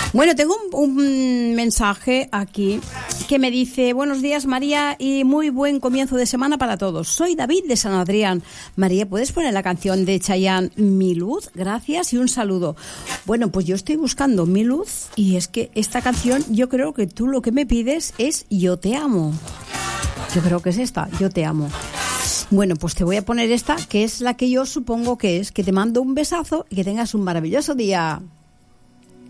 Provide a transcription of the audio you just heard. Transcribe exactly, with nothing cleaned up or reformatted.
Bueno, tengo un, un mensaje aquí que me dice: buenos días, María, y muy buen comienzo de semana para todos. Soy David de San Adrián. María, ¿puedes poner la canción de Chayanne, Mi Luz? Gracias y un saludo. Bueno, pues yo estoy buscando Mi Luz y es que esta canción, yo creo que tú lo que me pides es Yo te amo. Yo creo que es esta, Yo te amo. Bueno, pues te voy a poner esta, que es la que yo supongo que es. Que te mando un besazo y que tengas un maravilloso día.